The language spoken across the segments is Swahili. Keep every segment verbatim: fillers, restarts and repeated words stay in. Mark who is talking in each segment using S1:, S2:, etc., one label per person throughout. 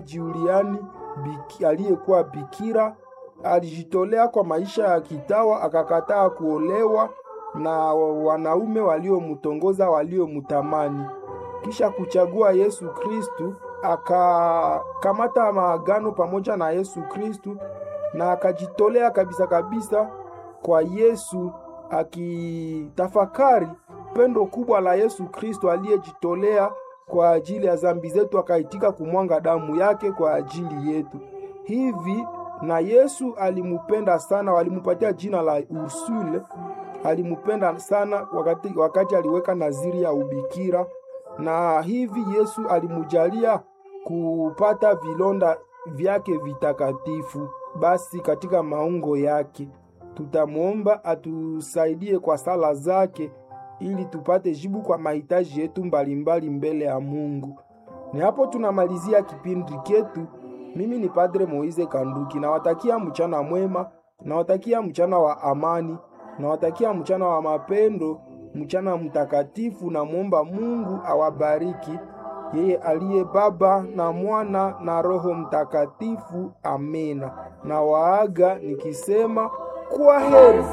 S1: Juliani biki, aliyekuwa bikira alijitolea kwa maisha ya kitawa, akakataa kuolewa na wanaume waliomtongoza waliomtamani. Kisha kuchagua Yesu Kristu, akakamata maagano pamoja na Yesu Kristu na akajitolea kabisa kabisa kwa Yesu, akitafakari pendo kubwa la Yesu Kristo aliyejitolea kwa ajili ya dhambi zetu, akaitika kumwanga damu yake kwa ajili yetu. Hivi na Yesu alimupenda sana, walimupatia jina la Ursule. Alimupenda sana wakati, wakati aliweka naziri ya ubikira, na hivi Yesu alimujalia kupata vilonda vyake vitakatifu. Basi katika maungo yake tutamuomba atusaidie kwa sala zake, ili tupate jibu kwa mahitaji yetu mbalimbali mbele ya Mungu. Ni hapo tunamalizia kipindi chetu. Mimi ni Padre Moize Kanduki, nawatakia mchana mwema, nawatakia mchana wa amani, nawatakia mchana wa mapendo, mchana mtakatifu, na muomba Mungu awabariki, yeye aliye Baba na Mwana na Roho Mtakatifu. Amena. Na waaga nikisema kwa heri.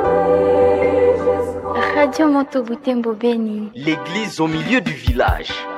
S2: Radio Moto Butembo Beni.
S3: L'église au milieu du village.